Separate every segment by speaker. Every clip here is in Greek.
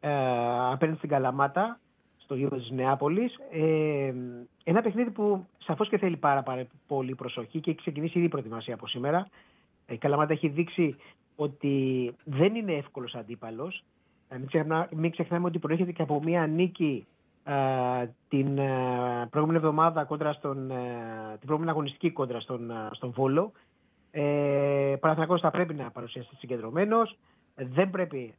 Speaker 1: απέναντι στην Καλαμάτα, στο γύρο της Νεάπολης. Ένα παιχνίδι που σαφώς και θέλει πάρα πολύ προσοχή και έχει ξεκινήσει ήδη η προετοιμασία από σήμερα. Η Καλαμάτα έχει δείξει ότι δεν είναι εύκολος αντίπαλος. Μην ξεχνάμε ότι προέρχεται και από μια νίκη την προηγούμενη εβδομάδα την προηγούμενη αγωνιστική κόντρα στον Βόλο. Παναθηναϊκός θα πρέπει να παρουσιαστεί συγκεντρωμένος. Δεν πρέπει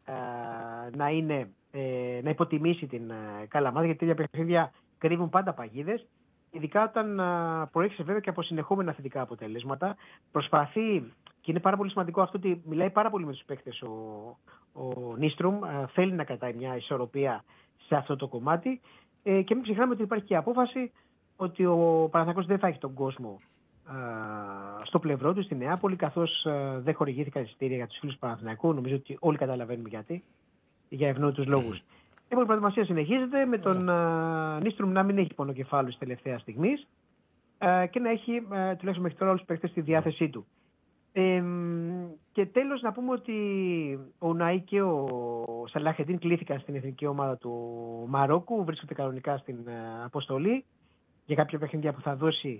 Speaker 1: να υποτιμήσει την Καλαμάτα, γιατί τέτοια παιχνίδια κρύβουν πάντα παγίδες. Ειδικά όταν προέρχεσαι βέβαια και από συνεχόμενα θετικά αποτελέσματα. Προσπαθεί, και είναι πάρα πολύ σημαντικό αυτό, ότι μιλάει πάρα πολύ με τους παίκτες ο Νίστρουμ. Θέλει να κρατάει μια ισορροπία σε αυτό το κομμάτι. Και μην ξεχνάμε ότι υπάρχει και η απόφαση ότι ο Παναθηναϊκός δεν θα έχει τον κόσμο στο πλευρό του στη Νεάπολη, καθώς δεν χορηγήθηκαν εισιτήρια για τους φίλους του Παναθηναϊκού. Νομίζω ότι όλοι καταλαβαίνουμε γιατί, για ευνόητους λόγους. Η προετοιμασία συνεχίζεται με τον Νίστρουμ να μην έχει πονοκεφάλου της τελευταίας στιγμής και να έχει τουλάχιστον μέχρι τώρα όλους τους παίκτες στη διάθεσή του. Και τέλος να πούμε ότι ο Ναΐ και ο Σαλαχεντίν κλήθηκαν στην εθνική ομάδα του Μαρόκου, βρίσκονται κανονικά στην αποστολή για κάποια παιχνίδια που θα δώσει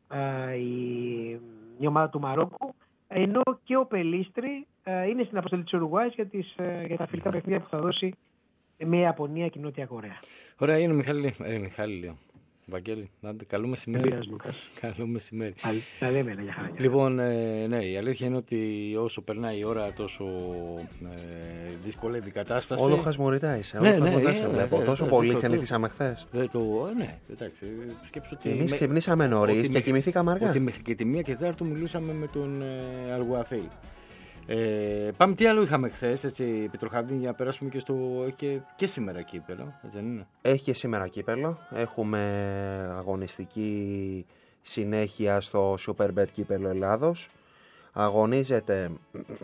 Speaker 1: η ομάδα του Μαρόκου, ενώ και ο Πελίστρη είναι στην αποστολή της Ουρουγουάης για τα φιλικά παιχνίδια που θα δώσει με Ιαπωνία και Νότια Κορέα.
Speaker 2: Ωραία, είναι Μιχάλη λέω. Βαγγέλη, καλό μεσημέρι. Καλό μεσημέρι.
Speaker 1: Να λέμε για χαρά.
Speaker 2: Λοιπόν, ναι, η αλήθεια είναι ότι όσο περνάει η ώρα τόσο δυσκολεύει η κατάσταση.
Speaker 3: Όλο χασμουριτά είσαι. Τόσο πολύ ξενυχτήσαμε χθες.
Speaker 2: Ναι, εντάξει.
Speaker 3: Και εμείς ξυπνήσαμε νωρίς και κοιμηθήκαμε αργά.
Speaker 2: Ότι μέχρι και τη 1:15 μιλούσαμε με τον Αργουαθέη. Πάμε, τι άλλο είχαμε χθες, έτσι, Πετροχαρδίνη, για να περάσουμε και και σήμερα κύπελλο, έτσι δεν είναι?
Speaker 3: Έχει και σήμερα κύπελλο. Έχουμε αγωνιστική συνέχεια στο Superbet κύπελλο Ελλάδος. Αγωνίζεται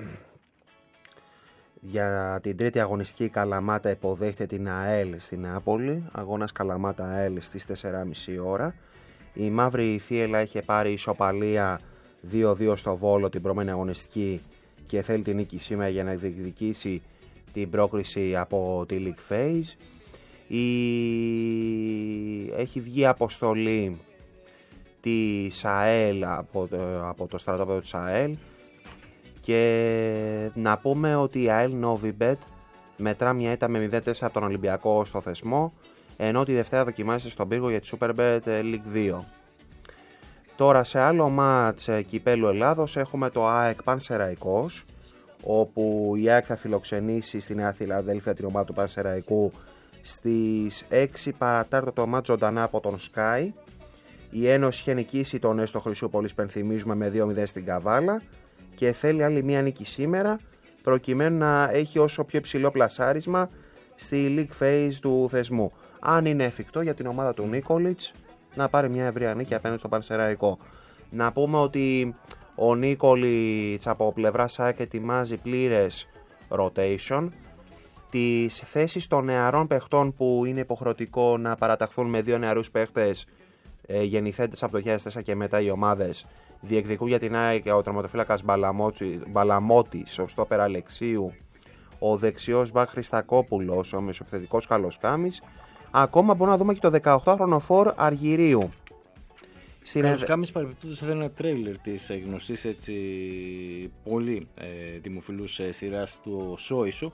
Speaker 3: για την τρίτη αγωνιστική. Καλαμάτα υποδέχεται την ΑΕΛ στην Νεάπολη. Αγώνας Καλαμάτα ΑΕΛ στις 4:30 ώρα. Η Μαύρη Θύελλα είχε πάρει ισοπαλία 2-2 στο Βόλο την προηγούμενη αγωνιστική και θέλει την νίκη σήμερα για να διεκδικήσει την πρόκριση από τη League Phase. Έχει βγει αποστολή της ΑΕΛ από το στρατόπεδο της ΑΕΛ και να πούμε ότι η ΑΕΛ Novibet μετρά μια ήττα με 0-4 από τον Ολυμπιακό στο θεσμό, ενώ τη Δευτέρα δοκιμάζεται στον πύργο για τη Superbet League 2. Τώρα σε άλλο μάτς κυπέλλου Ελλάδος έχουμε το ΑΕΚ Πανσεραϊκός, όπου η ΑΕΚ θα φιλοξενήσει στη Νέα Φιλαδέλφια την ομάδα του Πανσεραϊκού στις 6 παρατάρτο το μάτς ζωντανά από τον Sky. Η Ένωση είχε νικήσει τον Έστω Χρυσούπολης, πενθυμίζουμε, με 2-0 στην Καβάλα και θέλει άλλη μία νίκη σήμερα προκειμένου να έχει όσο πιο υψηλό πλασάρισμα στη League Phase του θεσμού. Αν είναι εφικτό για την ομάδα του Νίκολιτς να πάρει μια ευρεία νίκη απέναντι στο Πανσεραϊκό. Να πούμε ότι ο Νίκολιτς από πλευρά ΣΑΕΚ ετοιμάζει πλήρες rotation. Τις θέσεις των νεαρών παιχτών που είναι υποχρεωτικό να παραταχθούν με 2 νεαρούς παίχτες γεννηθέντες από το 2004 και μετά οι ομάδες διεκδικούν για την ΑΕΚ ο τερματοφύλακας Μπαλαμώτης, ο στόπερ Αλεξίου, ο δεξιός Μπακ Χριστακόπουλος, ο μεσοεπιθετικός Καλοσκάμης. Ακόμα μπορούμε να δούμε και το 18χρονο φορ Αργυρίου.
Speaker 2: Καλοσκάμης παρεμπιπτόντως θα ένα τρέιλερ της γνωστής έτσι πολύ δημοφιλούς σειράς του Σόισου.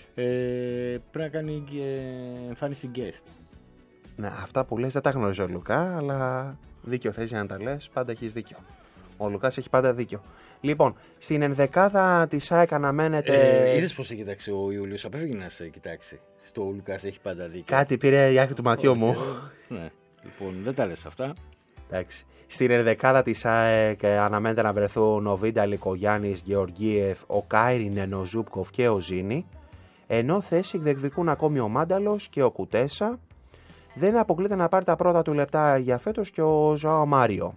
Speaker 2: Πρέπει να κάνει εμφάνιση guest.
Speaker 3: Ναι, αυτά που λες δεν τα γνωρίζω, Λουκά, αλλά δίκιο θες για να τα λες, πάντα έχεις δίκιο. Ο Λουκάς έχει πάντα δίκιο. Λοιπόν, στην ενδεκάδα της ΑΕΚ αναμένεται.
Speaker 2: Είδες πως κοίταξε ο Ιούλιος, απέφυγε να σε κοιτάξει. Στο Λουκάς έχει πάντα δίκιο.
Speaker 3: Κάτι πήρε η άκρη του ματιού μου.
Speaker 2: Ναι, λοιπόν, δεν τα λες αυτά.
Speaker 3: Εντάξει. Στην ενδεκάδα της ΑΕΚ αναμένεται να βρεθούν ο Βίντα, Λικογιάννης, Γεωργίεφ, ο Κάιρινεν, ο Ζούπκοφ και ο Ζήνη. Ενώ θέση διεκδικούν ακόμη ο Μάνταλος και ο Κουτέσα. Δεν αποκλείται να πάρει τα πρώτα του λεπτά για φέτος και ο Ζωάο Μάριο.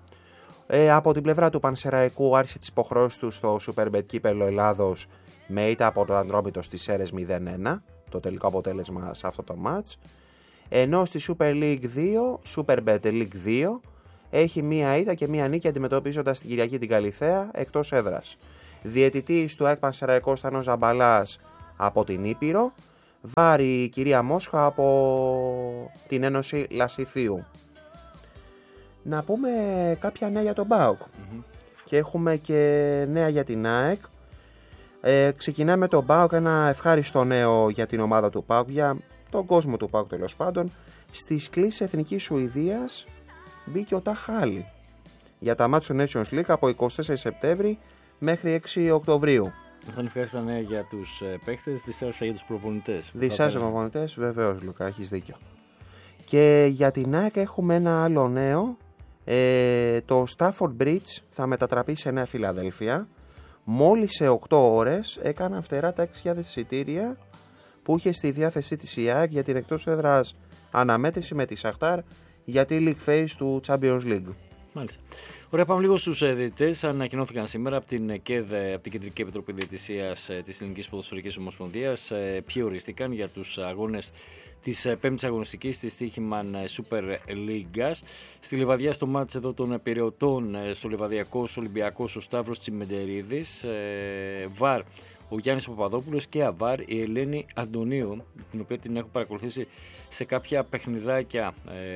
Speaker 3: Από την πλευρά του Πανσεραϊκού άρχισε τις υποχρεώσεις του στο Superbet κύπελλο Ελλάδος με ήττα από τον Ατρόμητο στις ΣΕΡΕΣ 0-1, το τελικό αποτέλεσμα σε αυτό το μάτς. Ενώ στη Super League 2, Superbet League 2, έχει μία ήττα και μία νίκη αντιμετωπίζοντας την Κυριακή την Καλιθέα εκτός έδρας. Διαιτητής του ΑΕΚ Πανσεραϊκός ήταν ο Ζαμπαλάς από την Ήπειρο. Βάρη η κυρία Μόσχα από την Ένωση Λασιθίου. Να πούμε κάποια νέα για τον ΠΑΟΚ. Και έχουμε και νέα για την ΑΕΚ. Ξεκινάμε με τον ΠΑΟΚ, ένα ευχάριστο νέο για την ομάδα του ΠΑΟΚ, για τον κόσμο του ΠΑΟΚ τέλος πάντων. Στις κλήσεις Εθνικής Σουηδίας μπήκε ο Ταχάλη για τα μάτς του Nations League από 24 Σεπτέμβρη μέχρι 6 Οκτωβρίου.
Speaker 2: Θα είναι ευχάριστα νέα για τους παίχτες, δυσάρεστα για τους προπονητές.
Speaker 3: Δυσάρεστα για τους προπονητές, βεβαίως Λουκά, έχεις δίκιο. Και για την ΑΕΚ έχουμε ένα άλλο νέο. Το Stafford Bridge θα μετατραπεί σε Νέα Φιλαδέλφια. Μόλις σε 8 ώρες έκαναν φτερά τα 6.000 εισιτήρια που είχε στη διάθεσή της η ΑΕΚ για την εκτός έδρας αναμέτρηση με τη Σαχτάρ για τη League Phase του Champions League.
Speaker 2: Μάλιστα. Ωραία, πάμε λίγο στους διαιτητές. Ανακοινώθηκαν σήμερα από την ΚΕΔ, από την Κεντρική Επιτροπή Διαιτησίας της Ελληνικής Ποδοσφαιρικής Ομοσπονδίας. Ποιοι ορίστηκαν για τους αγώνες της πέμπτης αγωνιστικής της Στοίχημαν Super League. Στη Λιβαδιά, στο μάτς εδώ των Πειραιωτών, στο Λιβαδιακός Ολυμπιακός, ο Σταύρος Τσιμεντερίδης, ΒΑΡ ο Γιάννης Παπαδόπουλος και ΑΒΑΡ η Ελένη Αντωνίου, την οποία την έχω παρακολουθήσει σε κάποια παιχνιδάκια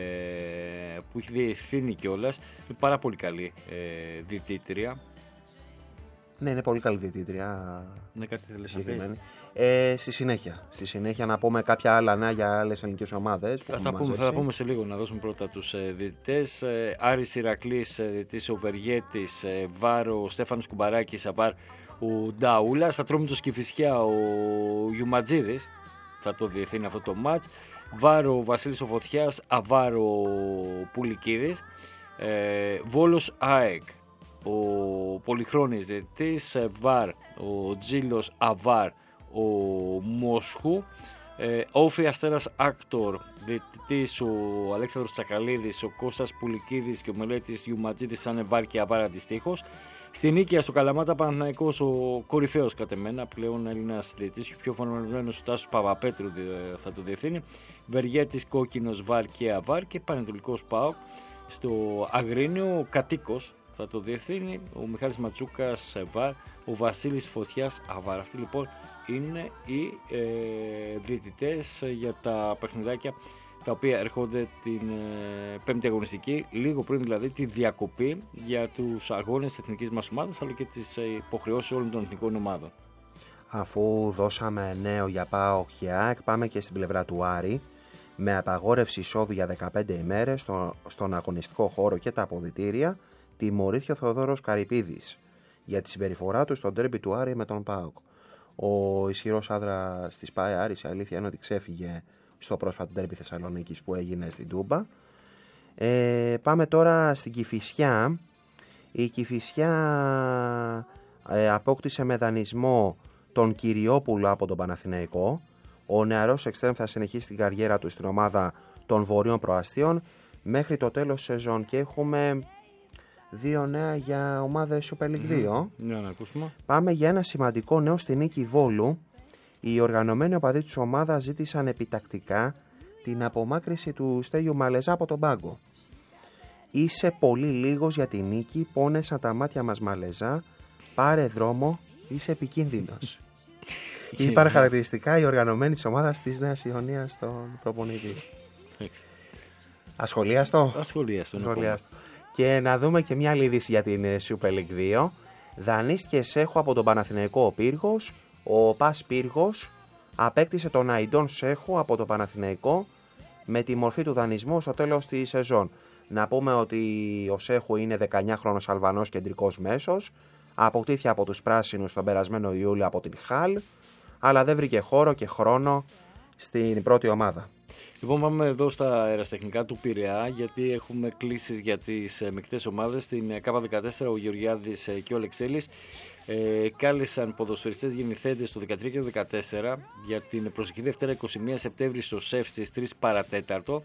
Speaker 2: που έχει διευθύνει κιόλας. Είναι πάρα πολύ καλή διαιτήτρια.
Speaker 3: Ναι, είναι πολύ καλή διαιτήτρια.
Speaker 2: Ναι, κάτι θέλεις να πεις.
Speaker 3: Στη συνέχεια να πούμε κάποια άλλα νέα για άλλες ελληνικές ομάδες.
Speaker 2: Θα τα πούμε σε λίγο, να δώσουμε πρώτα τους διαιτητές. Άρης Ηρακλής, διαιτητής ο Βεργέτης, ΒΑΡ ο Στέφανος Κουμπαράκης, ΑΒΑΡ ο Νταούλα. Στα Ατρόμητος Κηφισιά ο Γιουματζίδης θα το διευθύνει αυτό το μάτς. ΒΑΡ ο Βασίλης ο Φωτιάς, ΑΒΑΡ ο Πουλικίδης. Βόλος ΑΕΚ ο Πολυχρόνης διαιτητής, ΒΑΡ ο Τζίλος, ΑΒΑΡ ο Μόσχου. Όφι Αστέρας Άκτορ διαιτητής ο Αλέξανδρος Τσακαλίδης, ο Κώστας Πουλικίδης και ο Μελέτης Γιουματζίδης σαν ΒΑΡ και ΑΒΑΡ αντιστοίχως. Στην Νίκαια στο Καλαμάτα Παναθηναϊκός ο κορυφαίος κατ' εμένα πλέον Έλληνας διαιτητής και πιο φανωμένος ο Τάσος Παπαπέτρου θα το διευθύνει. Βεργέτης Κόκκινος ΒΑΡ και ΑΒΑΡ και Πανετολικός ΠΑΟΚ στο Αγρίνιο ο Κατοίκος θα το διευθύνει, ο Μιχάλης Ματσούκας ΒΑΡ, ο Βασίλης Φωτιάς ΑΒΑΡ. Αυτοί λοιπόν είναι οι διαιτητές για τα παιχνιδάκια τα οποία έρχονται την πέμπτη αγωνιστική, λίγο πριν δηλαδή τη διακοπή για τους αγώνες της εθνικής μας ομάδας αλλά και τις υποχρεώσεις όλων των εθνικών ομάδων.
Speaker 3: Αφού δώσαμε νέο για ΠΑΟΚ και ΑΕΚ, πάμε και στην πλευρά του Άρη με απαγόρευση εισόδου για 15 ημέρες στον αγωνιστικό χώρο και τα αποδυτήρια. Τιμωρήθηκε ο Θεοδόρος Καρυπίδης για τη συμπεριφορά του στο ντέρμπι του Άρη με τον ΠΑΟΚ. Ο ισχυρός άνδρας της ΠΑΕ Άρης, η αλήθεια είναι ότι ξέφυγε στο πρόσφατο ντέρμπι Θεσσαλονίκης που έγινε στην Τούμπα. Πάμε τώρα στην Κηφισιά. Η Κηφισιά απόκτησε με δανεισμό τον Κυριόπουλο από τον Παναθηναϊκό. Ο νεαρός εξτρέμ θα συνεχίσει την καριέρα του στην ομάδα των Βορείων Προαστίων μέχρι το τέλος της σεζόν και έχουμε δύο νέα για ομάδες Super League 2.
Speaker 2: Ναι, να ακούσουμε.
Speaker 3: Πάμε για ένα σημαντικό νέο στη Νίκη Βόλου. Οι οργανωμένοι οπαδοί της ομάδας ζήτησαν επιτακτικά την απομάκρυση του Στέλιου Μαλεζά από τον πάγκο. Είσαι πολύ λίγος για τη νίκη, πόνεσαν τα μάτια μας Μαλεζά, πάρε δρόμο, είσαι επικίνδυνος. Είπαν χαρακτηριστικά οι οργανωμένοι της ομάδας της Νέας Ιωνίας στον προπονητή. Ασχολίαστο. Και να δούμε και μια άλλη είδηση για την Super League 2. Δανείστηκε Σέχο από τον Παναθηναϊκό ο Πύργος. Ο Πας Πύργος απέκτησε τον Αϊντόν Σέχο από τον Παναθηναϊκό με τη μορφή του δανεισμού στο τέλος της σεζόν. Να πούμε ότι ο Σέχο είναι 19χρονος Αλβανός κεντρικός μέσος. Αποκτήθηκε από τους πράσινους τον περασμένο Ιούλιο από την Χαλ, αλλά δεν βρήκε χώρο και χρόνο στην πρώτη ομάδα.
Speaker 2: Λοιπόν, πάμε εδώ στα αεραστεχνικά του Πειραιά, γιατί έχουμε κλήσεις για τις μεικτές ομάδες. Στην K14 ο Γεωργιάδης και ο Αλεξέλης κάλεσαν ποδοσφαιριστές γεννηθέντες το 13 και το 14 για την προσεχή Δευτέρα 21 Σεπτέμβρη στο ΣΕΦ στις 3 παρατέταρτο.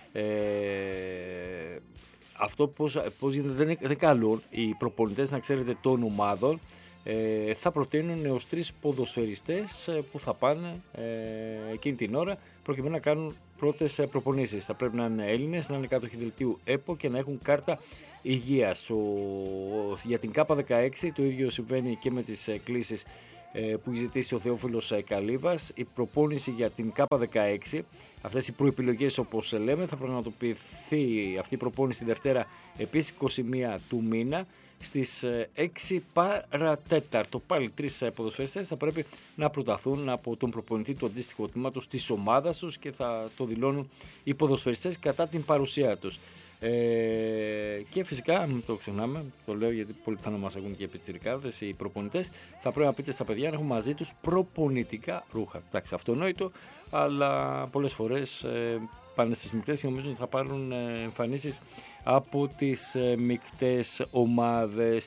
Speaker 2: Αυτό πώς γίνεται, δεν καλούν οι προπονητές, να ξέρετε, των ομάδων. Θα προτείνουν έως 3 ποδοσφαιριστές που θα πάνε εκείνη την ώρα προκειμένου να κάνουν πρώτες προπονήσεις. Θα πρέπει να είναι Έλληνες, να είναι κάτοχοι δελτίου ΕΠΟ και να έχουν κάρτα υγείας. Για την K16 το ίδιο συμβαίνει και με τις κλήσεις που έχει ζητήσει ο Θεόφιλος Καλύβας. Η προπόνηση για την K16, αυτές οι προεπιλογές όπως λέμε, θα πραγματοποιηθεί αυτή η προπόνηση τη Δευτέρα επίσης 21 του μήνα στις 6 παρατέταρτο. Πάλι 3 ποδοσφαιριστές θα πρέπει να προταθούν από τον προπονητή του αντίστοιχου τμήματος της ομάδας τους και θα το δηλώνουν οι ποδοσφαιριστές κατά την παρουσία τους. Και φυσικά, μην το ξεχνάμε, το λέω γιατί πολύ πιθανό μας ακούν και οι πιτσιρικάδες, οι προπονητές, θα πρέπει να πείτε στα παιδιά να έχουν μαζί τους προπονητικά ρούχα. Εντάξει, αυτονόητο, αλλά πολλές φορές πάνε στις μικτές και νομίζω ότι θα πάρουν εμφανίσεις από τις μικτές ομάδες.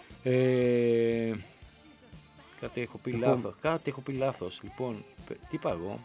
Speaker 2: Κάτι έχω πει λάθος. Λοιπόν, τι είπα εγώ?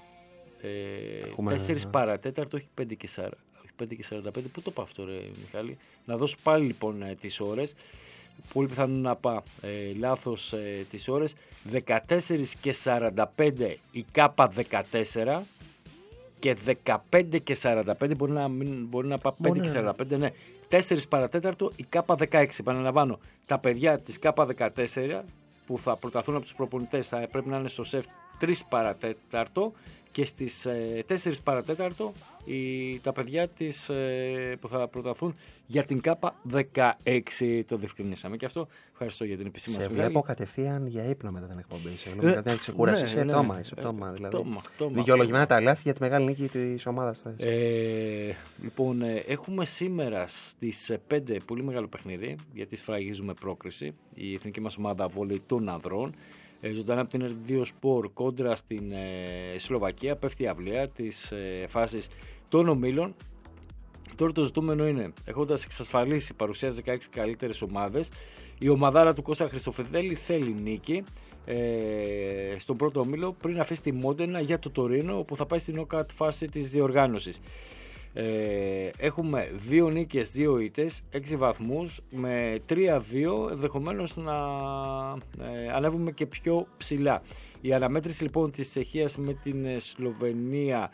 Speaker 2: 4 παρατέταρτο, όχι 5 και 40. 5 και 45, πού το πάω αυτό ρε Μιχάλη? Να δώσω πάλι λοιπόν τις ώρες. Πολύ πιθανό να πάω λάθος τις ώρες. 14 και 45 η K14 και 15 και 45 μπορεί να πάω 5 και 45, ναι. 4 παρατέταρτο η K16. Επαναλαμβάνω, τα παιδιά της K14 που θα προταθούν από τους προπονητές θα πρέπει να είναι στο ΣΕΦ 3 παρατέταρτο και στις 4 παρατέταρτο τα παιδιά που θα προταθούν για την K16. Το διευκρινίσαμε και αυτό. Ευχαριστώ για την επισήμανση.
Speaker 3: Σε βλέπω κατευθείαν για ύπνο μετά την εκπομπή. Σε βλέπω κατευθείαν ξεκούραση. Είσαι πτώμα. Δηλαδή. Δικαιολογημένα τα λάθη για τη μεγάλη νίκη της ομάδας.
Speaker 2: Λοιπόν, έχουμε σήμερα στις 5 πολύ μεγάλο παιχνίδι, γιατί σφραγίζουμε πρόκριση. Η εθνική μας ομάδα βόλεϊ των ανδρών. Ζωντανά από την R2 Sport κόντρα στην Σλοβακία. Πέφτει η αυλαία της φάσης των ομίλων. Τώρα το ζητούμενο είναι, έχοντας εξασφαλίσει παρουσία 16 καλύτερες ομάδες, η ομαδάρα του Κώστα Χριστοφιδέλη θέλει νίκη στον πρώτο ομίλο πριν αφήσει τη Μόντενα για το Τωρίνο, όπου θα πάει στην knockout φάση της διοργάνωσης. Έχουμε 2 νίκες, 2 ήττες, 6 βαθμούς, με 3-2 ενδεχομένως να ανέβουμε και πιο ψηλά. Η αναμέτρηση λοιπόν της Τσεχίας με την Σλοβενία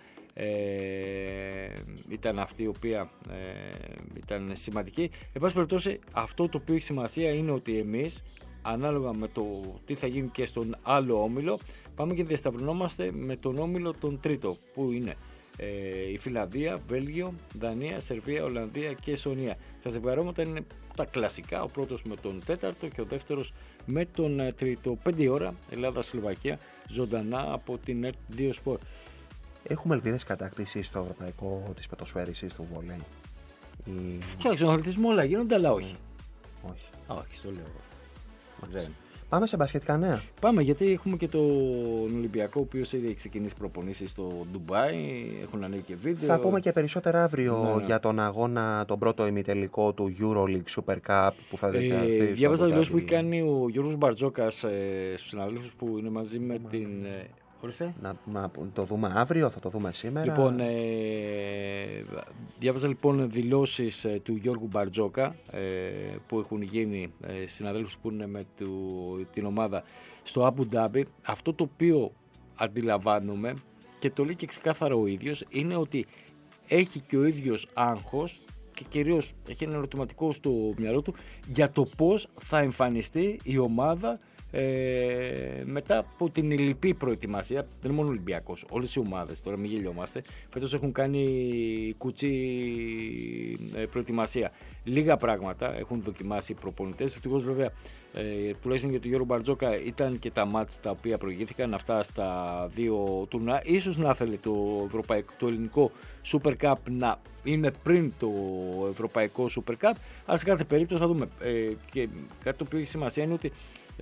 Speaker 2: ήταν αυτή η οποία ήταν σημαντική. Εν πάση περιπτώσει, αυτό το οποίο έχει σημασία είναι ότι εμείς, ανάλογα με το τι θα γίνει και στον άλλο όμιλο, πάμε και διασταυρωνόμαστε με τον όμιλο τον τρίτο, που είναι η Φιλανδία, Βέλγιο, Δανία, Σερβία, Ολλανδία και Εσθονία. Τα ζευγαρώματα είναι τα κλασικά, ο πρώτος με τον τέταρτο και ο δεύτερος με τον τρίτο. 5 ώρα, Ελλάδα-Σλοβακία, ζωντανά από την R2 Sport.
Speaker 3: Έχουμε ελπίδες κατάκτηση στο ευρωπαϊκό της πετοσφαίρισης του βόλεϊ?
Speaker 2: Και στον αθλητισμό όλα γίνονται, αλλά όχι. Όχι, το λέω.
Speaker 3: Πάμε σε μπασκετικά νέα.
Speaker 2: Πάμε, γιατί έχουμε και τον Ολυμπιακό, ο οποίος ήδη έχει ξεκινήσει προπονήσεις στο Ντουμπάι. Έχουν ανοίγει και βίντεο.
Speaker 3: Θα πούμε και περισσότερα αύριο για τον αγώνα, τον πρώτο ημιτελικό του EuroLeague Super Cup που θα διεξαχθεί.
Speaker 2: Διάβαζα δηλώσεις που έχει κάνει ο Γιώργος Μπαρτζόκας στους συναδέλφους που είναι μαζί με την.
Speaker 3: Να το δούμε αύριο, θα το δούμε σήμερα.
Speaker 2: Λοιπόν, διάβαζα λοιπόν δηλώσεις του Γιώργου Μπαρτζόκα που έχουν γίνει συναδέλφους που είναι με την ομάδα στο Αμπου Ντάμπι. Αυτό το οποίο αντιλαμβάνομαι και το λέει και ξεκάθαρα ο ίδιος είναι ότι έχει και ο ίδιος άγχος και κυρίως έχει ένα ερωτηματικό στο μυαλό του για το πώς θα εμφανιστεί η ομάδα μετά από την λυπή προετοιμασία. Δεν είναι μόνο ο Ολυμπιακός, όλες οι ομάδες, τώρα μην γελιόμαστε, φέτος έχουν κάνει κουτσί προετοιμασία. Λίγα πράγματα έχουν δοκιμάσει οι προπονητές. Ευτυχώς βέβαια, τουλάχιστον για τον Γιώργο Μπαρτζόκα, ήταν και τα μάτς τα οποία προηγήθηκαν, αυτά στα 2 τουρνά. Ίσως να θέλει το ελληνικό Super Cup να είναι πριν το ευρωπαϊκό Super Cup, αλλά σε κάθε περίπτωση θα δούμε. Και κάτι το οποίο έχει σημασία είναι ότι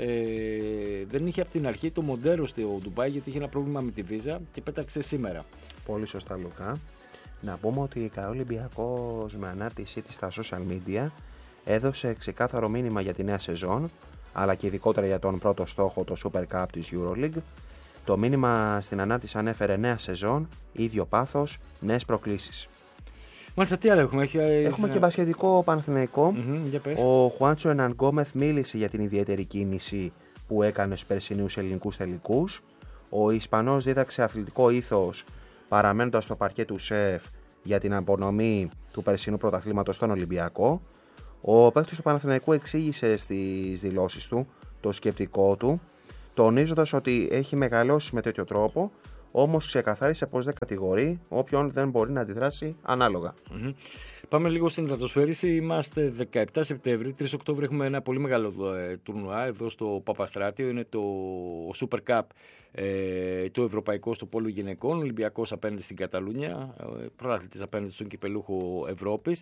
Speaker 2: δεν είχε από την αρχή το Μοντέρο στο Ντουμπάι, γιατί είχε ένα πρόβλημα με τη βίζα και πέταξε σήμερα.
Speaker 3: Πολύ σωστά, Λουκά. Να πούμε ότι ο Ολυμπιακός με ανάρτησή της στα social media έδωσε ξεκάθαρο μήνυμα για τη νέα σεζόν, αλλά και ειδικότερα για τον πρώτο στόχο, το Super Cup της EuroLeague. Το μήνυμα στην ανάρτηση ανέφερε νέα σεζόν, ίδιο πάθος, νέες προκλήσεις.
Speaker 2: Μάλιστα, τι άλλο έχουμε?
Speaker 3: Έχουμε και μπασκετικό Παναθηναϊκό. Ο Χουάντσο Ενανγκόμεθ μίλησε για την ιδιαίτερη κίνηση που έκανε στους περσινούς ελληνικούς τελικούς. Ο Ισπανός δίδαξε αθλητικό ήθος παραμένοντας στο παρκέ του ΣΕΦ για την απονομή του περσινού πρωταθλήματος στον Ολυμπιακό. Ο παίκτης του Παναθηναϊκού εξήγησε στις δηλώσεις του το σκεπτικό του. τονίζοντας ότι έχει μεγαλώσει με τέτοιο τρόπο, όμως ξεκαθάρισε πως δεν κατηγορεί όποιον δεν μπορεί να αντιδράσει ανάλογα.
Speaker 2: Πάμε λίγο στην υδατοσφαίριση. Είμαστε 17 Σεπτέμβρη, 3 Οκτώβρη έχουμε ένα πολύ μεγάλο τουρνουά εδώ στο Παπαστράτιο. Είναι το Super Cup, το ευρωπαϊκό στο πόλο γυναικών. Ολυμπιακός απέναντι στην Καταλούνια, πρωταθλητής απέναντι στον κυπελούχο Ευρώπης.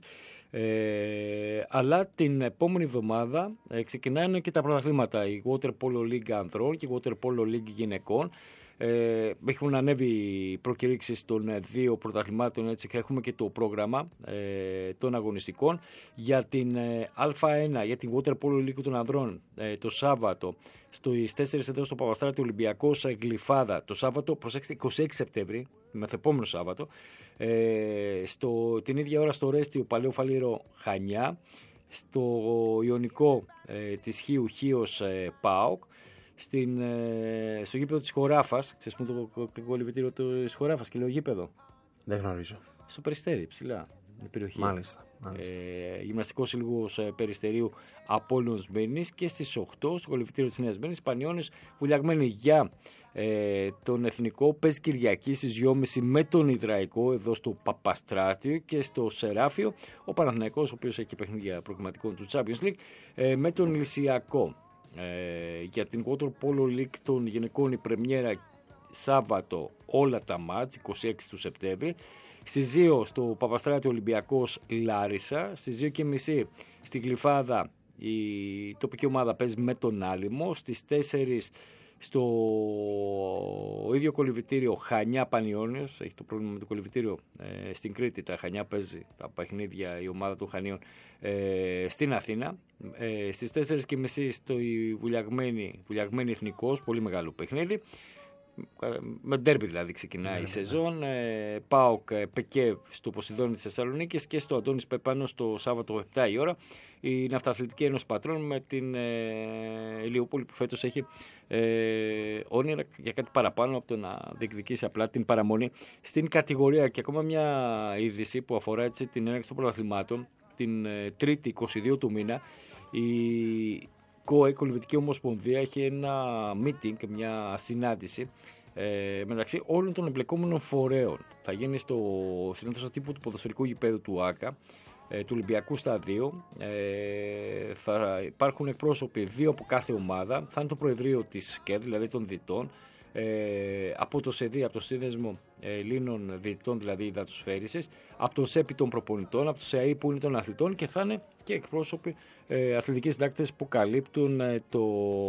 Speaker 2: Αλλά την επόμενη εβδομάδα ξεκινάνε και τα πρωταθλήματα. Η Water Polo League ανδρών και η Water Polo League γυναικών. Έχουν ανέβει προκηρύξεις των δύο πρωταθλημάτων, έτσι και έχουμε και το πρόγραμμα των αγωνιστικών για την Α1, για την Water Polo League των ανδρών το Σάββατο στις 4 εδώ στο Παπαστράτη Ολυμπιακός Γλυφάδα το Σάββατο, προσέξτε, 26 Σεπτέμβρη, μεθεπόμενο Σάββατο, την ίδια ώρα στο Ρέστιο Παλαιό Φαλήρο Χανιά, στο Ιωνικό της Χίου Χίος ΠΑΟΚ, στο γήπεδο της Χωράφας. Ξέρεις που είναι το κολυβητήριο της Χωράφας και λέω γήπεδο?
Speaker 3: Δεν γνωρίζω.
Speaker 2: Στο Περιστέρι, ψηλά. Η περιοχή.
Speaker 3: Μάλιστα.
Speaker 2: Γυμναστικό σύλλογος Περιστερίου Απόλλωνος Μπέρνης, και στις 8 στο κολυβητήριο της Νέας Μπέρνης Πανιώνιος Βουλιαγμένη για τον εθνικό. Παίζει Κυριακή στις 2.30 με τον Ιδραϊκό εδώ στο Παπαστράτιο, και στο Σεράφιο ο Παναθηναϊκός, ο οποίος έχει παιχνίδια προκριματικών του Champions League, με τον Λυσιακό. Για την Water Polo League των γυναικών η πρεμιέρα Σάββατο όλα τα μάτς 26 του Σεπτέμβρη. Στις 2 στο Παπαστράτιο Ολυμπιακός Λάρισα, στις 2.30 στη Γλυφάδα η τοπική ομάδα παίζει με τον Άλυμο, στις 4 στο ίδιο κολυβητήριο Χανιά Πανιώνιος. Έχει το πρόβλημα με το κολυβητήριο στην Κρήτη, τα Χανιά παίζει τα παιχνίδια η ομάδα των Χανίων στην Αθήνα. Στις 4.30 στο Βουλιαγμένη Εθνικός, πολύ μεγάλο παιχνίδι, με ντέρμπι δηλαδή ξεκινάει η σεζόν. ΠΑΟΚ Πεκέ στο Ποσειδόνι της Θεσσαλονίκης, και στο Αντώνης Πεπάνο στο Σάββατο 7 η ώρα η Ναυταθλητική Ένωση Πατρών με την Ηλιούπολη, που φέτος έχει όνειρα για κάτι παραπάνω από το να διεκδικήσει απλά την παραμονή στην κατηγορία. Και ακόμα μια είδηση που αφορά έτσι την έναρξη των πρωταθλημάτων. Την 3η 22 του μήνα η ΚΟΕ, η Κολυβητική Ομοσπονδία, έχει ένα meeting, μια συνάντηση μεταξύ όλων των εμπλεκόμενων φορέων. Θα γίνει στην αίθουσα τύπου του ποδοσφαιρικού γηπέδου του ΆΚΑ, του Ολυμπιακού Σταδίου. Θα υπάρχουν εκπρόσωποι 2 από κάθε ομάδα. Θα είναι το Προεδρείο της ΚΕΔ, δηλαδή των Δυτών, από το ΣΕΔΙ, από το Σύνδεσμο Ελλήνων Διαιτητών, δηλαδή υδατοσφαίρισης, από τον ΣΕΠΙ των προπονητών, από το ΣΕΑΗ που είναι των αθλητών, και θα είναι και εκπρόσωποι αθλητικοί συντάκτες που καλύπτουν το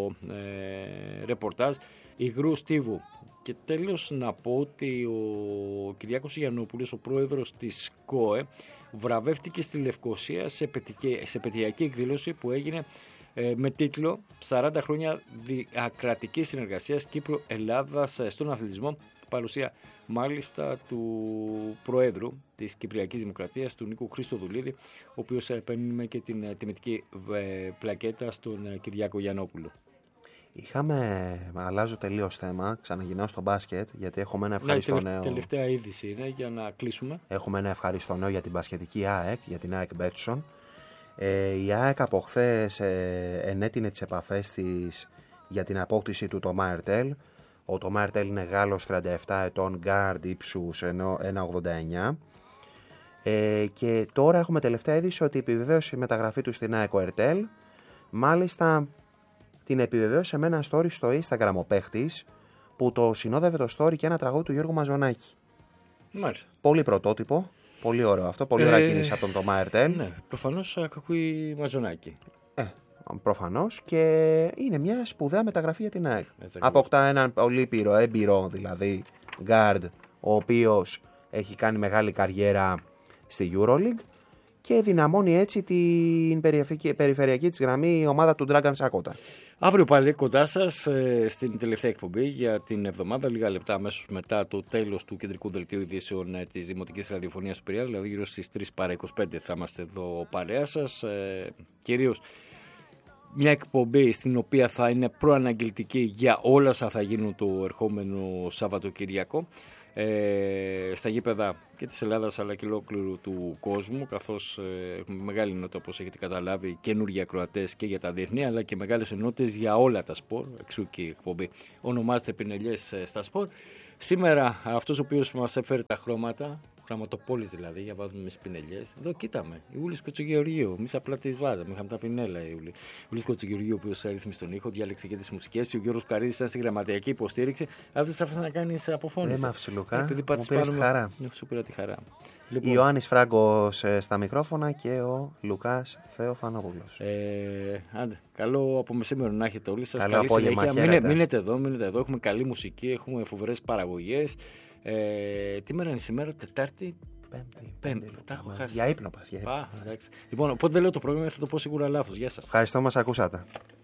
Speaker 2: ρεπορτάζ υγρού στίβου. Και τέλος να πω ότι ο Κυριάκος Γιαννόπουλος, ο πρόεδρος της ΚΟΕ, βραβεύτηκε στη Λευκοσία σε επαιτειακή εκδήλωση που έγινε με τίτλο 40 χρόνια διακρατικής συνεργασίας Κύπρου-Ελλάδας στον αθλητισμό, παρουσία μάλιστα του Προέδρου της Κυπριακής Δημοκρατίας, του Νίκου Χριστοδουλίδη, ο οποίος παίρνει και την τιμητική πλακέτα στον Κυριάκο Γιαννόπουλο.
Speaker 3: Αλλάζω τελείως θέμα, ξαναγυρνάω στο μπάσκετ, γιατί έχουμε ένα ευχαριστώ νέο.
Speaker 2: Τελευταία είδηση είναι για να κλείσουμε.
Speaker 3: Έχουμε ένα ευχαριστώ νέο για την μπασκετική ΑΕΚ, για την ΑΕΚ Μπέτσον. Η ΑΕΚ από χθες ενέτεινε τις επαφές της για την απόκτηση του Τομά Ερτέλ. Ο Τομά Ερτέλ είναι Γάλλος, 37 ετών, γκάρντ ύψους 1,89. Και τώρα έχουμε τελευταία είδηση ότι επιβεβαίωσε η μεταγραφή του στην ΑΕΚ ο Ερτέλ. Μάλιστα την επιβεβαίωσε με ένα story στο Instagram ο παίχτης, που το συνόδευε το story και ένα τραγούδι του Γιώργου Μαζονάκη.
Speaker 2: Μάλιστα.
Speaker 3: Πολύ πρωτότυπο, πολύ ωραίο αυτό, πολύ ωραία κίνηση από τον Τομά Ερτέλ.
Speaker 2: Ναι, προφανώς ακούει Μαζονάκη.
Speaker 3: Προφανώς, και είναι μια σπουδαία μεταγραφή για την ΑΕΚ. Αποκτά έναν πολύ έμπειρο δηλαδή γκάρντ, ο οποίος έχει κάνει μεγάλη καριέρα στη EuroLeague, και δυναμώνει έτσι την περιφερειακή της γραμμή η ομάδα του Dragan Sakota.
Speaker 2: Αύριο πάλι κοντά σας στην τελευταία εκπομπή για την εβδομάδα, λίγα λεπτά αμέσως μετά το τέλος του κεντρικού δελτίου ειδήσεων της Δημοτικής Ραδιοφωνίας του Πειραιά, δηλαδή γύρω στις 3 παρά 25 θα είμαστε εδώ παρέα σας. Κυρίως μια εκπομπή στην οποία θα είναι προαναγγελτική για όλα όσα θα γίνουν το ερχόμενο Σαββατοκυριακό. στα γήπεδα και της Ελλάδας αλλά και ολόκληρου του κόσμου, καθώς έχουμε μεγάλη ενότητα, όπως έχετε καταλάβει, καινούργιοι ακροατές και για τα διεθνή αλλά και μεγάλες ενότητες για όλα τα σπορ, εξού και η εκπομπή ονομάζεται Πινελιές στα σπορ. Σήμερα αυτός ο οποίος μας έφερε τα χρώματα, χρωματοπόλης δηλαδή, για βάζουμε τις πινελιές. Εδώ κοίταμε, η Ούλης Κοτσογεωργίου. Εμείς απλά τις βάζαμε, είχαμε τα πινέλα η Ούλη. Ούλης Κοτσογεωργίου, ο οποίος ρύθμισε τον ήχο, διάλεξε και τις μουσικές. Ο Γιώργος Καρίδης ήταν στη γραμματιακή υποστήριξη. Αυτές άφησαν να κάνεις αποφώνηση.
Speaker 3: Είμαι Λουκά,
Speaker 2: επειδή
Speaker 3: μου πήρες τη χαρά.
Speaker 2: Σου πήρα τη χαρά.
Speaker 3: Λοιπόν, Ιωάννης Φράγκος στα μικρόφωνα και ο Λουκάς Θεοφανόπουλος.
Speaker 2: Άντε, καλό από μεσήμερο να έχετε όλοι σας.
Speaker 3: Καλό
Speaker 2: καλή συνέχεια. Μείνετε εδώ. Έχουμε καλή μουσική, έχουμε φοβερές παραγωγές. Τι μέρα είναι σήμερα, Τετάρτη? Πέμπτη. Τα έχω χάσει.
Speaker 3: Για ύπνο πας.
Speaker 2: Λοιπόν, οπότε δεν λέω το πρόγραμμα, θα το πω σίγουρα λάθος. Γεια σας.
Speaker 3: Ευχαριστώ, μας ακούσατε.